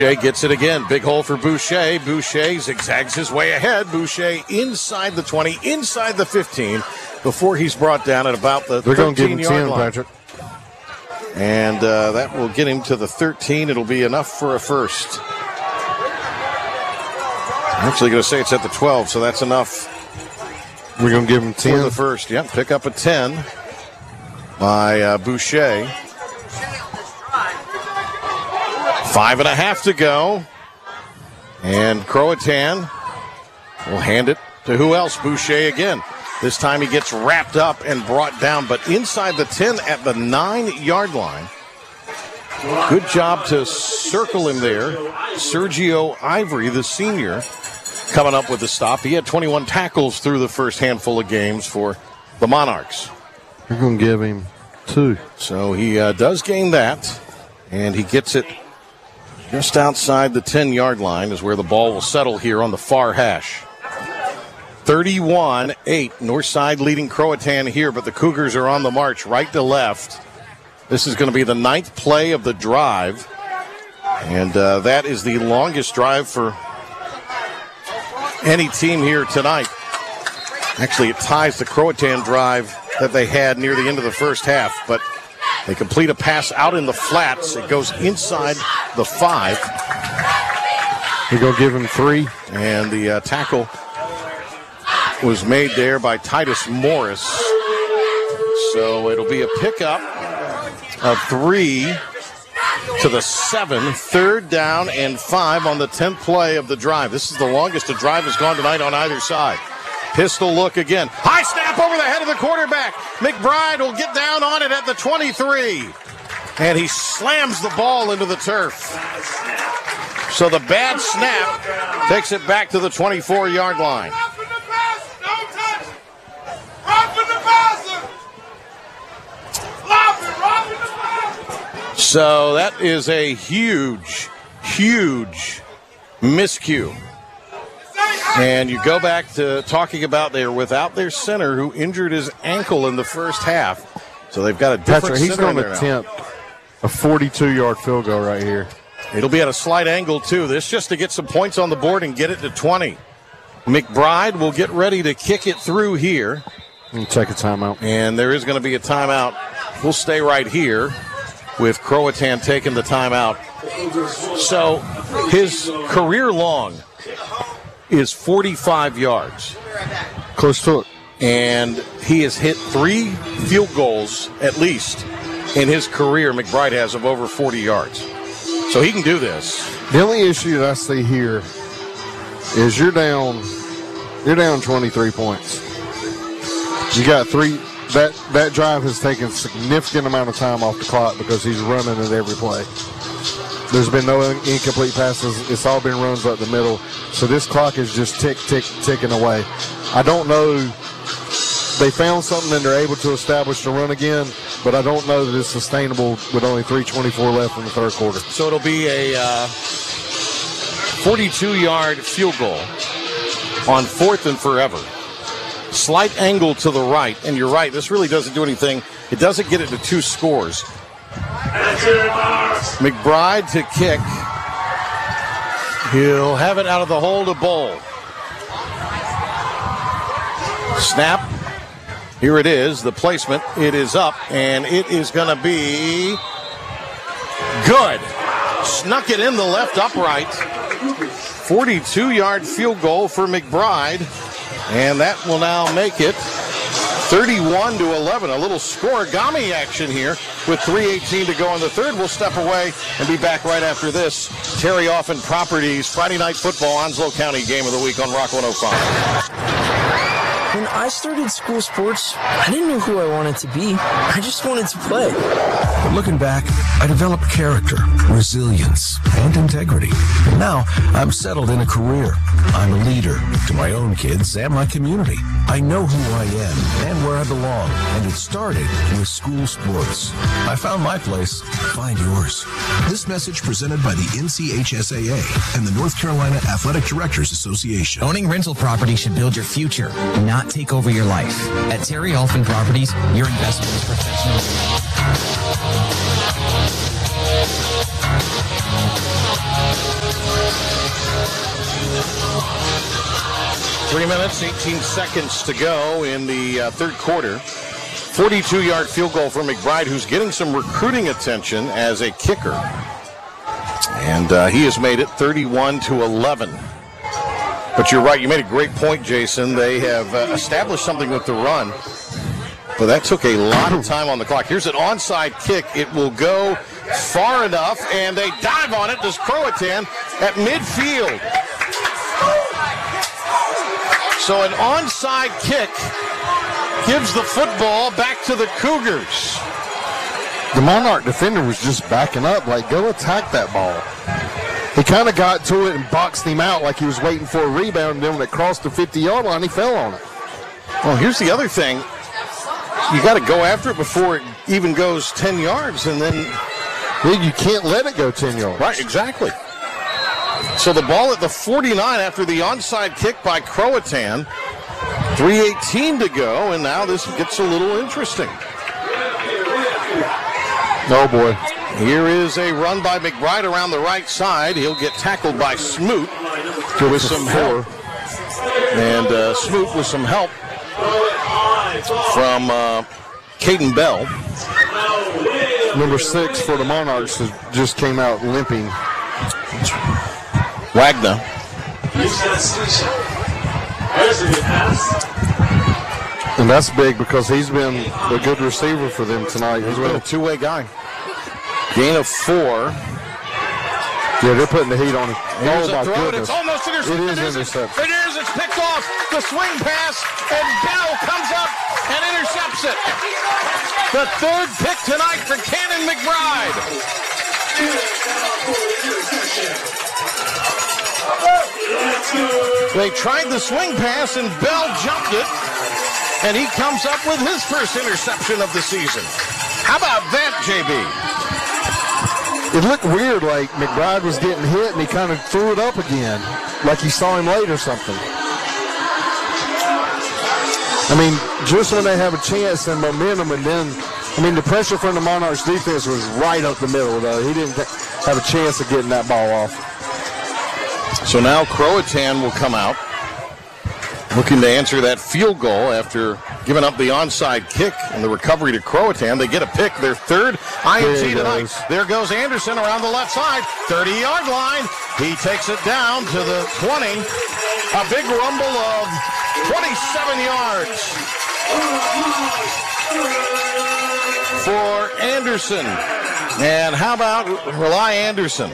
Gets it again. Big hole for Boucher. Boucher zigzags his way ahead. Boucher inside the 20, inside the 15, before he's brought down at about the 13-yard line. Patrick. And that will get him to the 13. It'll be enough for a first. I'm actually going to say it's at the 12, so that's enough. We're going to give him 10. For the first, yep. Pick up a 10 by Boucher. 5.5 to go. And Croatan will hand it to who else? Boucher again. This time he gets wrapped up and brought down, but inside the 10 at the 9-yard line. Good job to circle him there. Sergio Ivory, the senior, coming up with the stop. He had 21 tackles through the first handful of games for the Monarchs. We're going to give him 2. So he does gain that, and he gets it just outside the 10-yard line is where the ball will settle here on the far hash. 31-8. Northside leading Croatan here, but the Cougars are on the march right to left. This is going to be the 9th play of the drive, and that is the longest drive for any team here tonight. Actually, it ties the Croatan drive that they had near the end of the first half, but they complete a pass out in the flats. It goes inside the 5. We're going to give him 3. And the tackle was made there by Titus Morris. So it'll be a pickup of 3 to the 7. 3rd down and 5 on the 10th play of the drive. This is the longest a drive has gone tonight on either side. Pistol look again. High snap over the head of the quarterback. McBride will get down on it at the 23. And he slams the ball into the turf. So the bad snap takes it back to the 24-yard line. So that is a huge, huge miscue. And you go back to talking about they were without their center who injured his ankle in the first half. So they've got a different Patrick, he's center going to attempt a 42-yard field goal right here. It'll be at a slight angle, too. This just to get some points on the board and get it to 20. McBride will get ready to kick it through here. And take a timeout. And there is going to be a timeout. We'll stay right here with Croatan taking the timeout. So his career long is 45 yards. Close to it. And he has hit 3 field goals at least in his career. McBride has of over 40 yards. So he can do this. The only issue that I see here is you're down 23 points. You got 3. That drive has taken a significant amount of time off the clock because he's running at every play. There's been no incomplete passes. It's all been runs up the middle. So this clock is just ticking away. I don't know. They found something and they're able to establish the run again, but I don't know that it's sustainable with only 3:24 left in the third quarter. So it'll be a 42-yard field goal on 4th and forever. Slight angle to the right, and you're right, this really doesn't do anything. It doesn't get it to 2 scores. McBride to kick. He'll have it out of the hole to Bowl. Snap. Here it is, the placement. It is up, and it is going to be good. Snuck it in the left upright. 42-yard field goal for McBride, and that will now make it 31-11. A little scoregami action here with 3:18 to go in the third. We'll step away and be back right after this. Terry Offen Properties, Friday Night Football, Onslow County Game of the Week on Rock 105. When I started school sports, I didn't know who I wanted to be. I just wanted to play. But looking back, I developed character, resilience, and integrity. And now I'm settled in a career. I'm a leader to my own kids and my community. I know who I am and where I belong, and it started with school sports. I found my place. Find yours. This message presented by the NCHSAA and the North Carolina Athletic Directors Association. Owning rental property should build your future, not take over your life. At Terry Offen Properties, your investment is professional. 3 minutes, 18 seconds to go in the third quarter. 42-yard field goal for McBride, who's getting some recruiting attention as a kicker. And he has made it 31-11. But you're right, you made a great point, Jason. They have established something with the run, but that took a lot of time on the clock. Here's an onside kick. It will go far enough, and they dive on it. Does Croatan at midfield. So an onside kick gives the football back to the Cougars. The Monarch defender was just backing up, like, go attack that ball. He kind of got to it and boxed him out like he was waiting for a rebound, and then when it crossed the 50-yard line, he fell on it. Well, here's the other thing. You got to go after it before it even goes 10 yards, and then you can't let it go 10 yards. Right, exactly. So the ball at the 49 after the onside kick by Croatan. 3:18 to go, and now this gets a little interesting. Oh, boy. Here is a run by McBride around the right side. He'll get tackled by Smoot with some help. And Smoot with some help from Caden Bell. Number 6 for the Monarchs just came out limping. Wagner. And that's big because he's been a good receiver for them tonight. He's been a two-way guy. Gain of 4. Yeah, they're putting the heat on him. Here's oh, my throw. goodness. It's almost intercepted. It is intercepted. It is. It's picked off. The swing pass, and Bell comes up and intercepts it. The third pick tonight for Cannon McBride. They tried the swing pass, and Bell jumped it, and he comes up with his first interception of the season. How about that, JB? It looked weird, like McBride was getting hit, and he kind of threw it up again, like he saw him late or something. I mean, just when they have a chance and momentum, and then, I mean, the pressure from the Monarchs defense was right up the middle, though. He didn't have a chance of getting that ball off. So now Croatan will come out, looking to answer that field goal after giving up the onside kick and the recovery to Croatan. They get a pick, their third INT tonight. There goes Anderson around the left side, 30-yard line. He takes it down to the 20. A big rumble of 27 yards for Anderson. And how about Rely Anderson?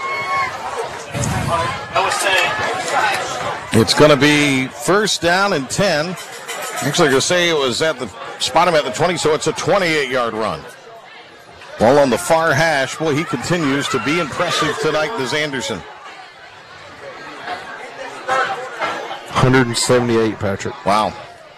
It's going to be first down and 10. Actually, I'm going to say it was at the spot him at the 20, so it's a 28-yard run. Ball on the far hash. Boy, he continues to be impressive tonight, this Anderson. 178, Patrick. Wow.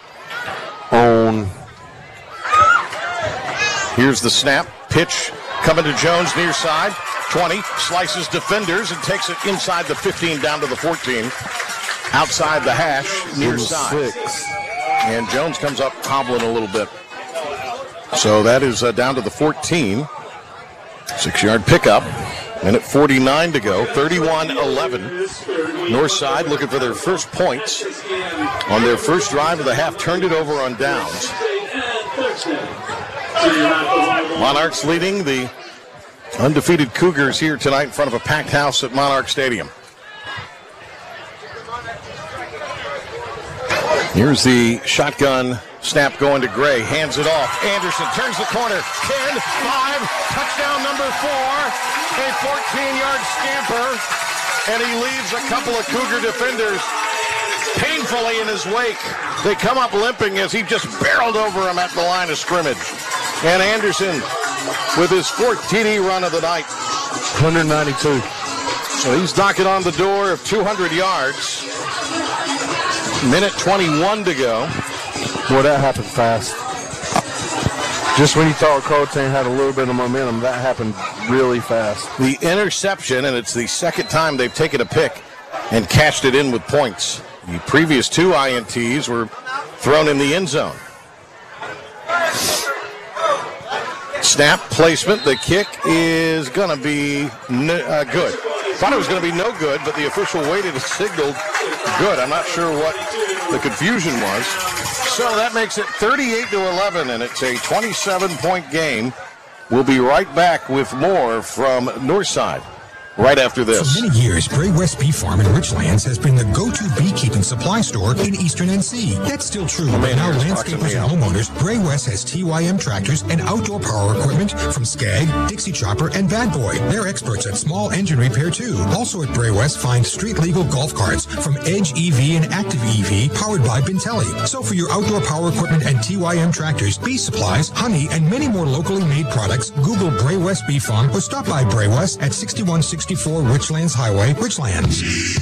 Here's the snap. Pitch coming to Jones near side. 20, slices defenders and takes it inside the 15 down to the 14. Outside the hash, near side. 6. And Jones comes up hobbling a little bit. So that is down to the 14. 6-yard pickup. Minute 49 to go. 31-11. North side looking for their first points on their first drive of the half. Turned it over on downs. Monarchs leading the undefeated Cougars here tonight in front of a packed house at Monarch Stadium. Here's the shotgun snap going to Gray. Hands it off. Anderson turns the corner. 10, 5, touchdown number 4. A 14-yard scamper. And he leaves a couple of Cougar defenders painfully in his wake. They come up limping as he just barreled over him at the line of scrimmage. And Anderson with his fourth TD run of the night. 192. So he's knocking on the door of 200 yards. Minute 21 to go. Boy, that happened fast. Just when you thought Croatan had a little bit of momentum, that happened really fast. The interception, and it's the second time they've taken a pick and cashed it in with points. The previous 2 INTs were thrown in the end zone. Snap placement. The kick is going to be good. Thought it was going to be no good, but the official waited and signaled good. I'm not sure what the confusion was. So that makes it 38-11, and it's a 27-point game. We'll be right back with more from Northside right after this. For many years, Bray West Bee Farm in Richlands has been the go-to beekeeping supply store in Eastern NC. That's still true, but now landscapers and homeowners, Bray West has TYM tractors and outdoor power equipment from Skag, Dixie Chopper, and Bad Boy. They're experts at small engine repair too. Also at Bray West, find street-legal golf carts from Edge EV and Active EV powered by Bintelli. So for your outdoor power equipment and TYM tractors, bee supplies, honey, and many more locally made products, Google Bray West Bee Farm or stop by Bray West at 6164 Richlands Highway, Richlands.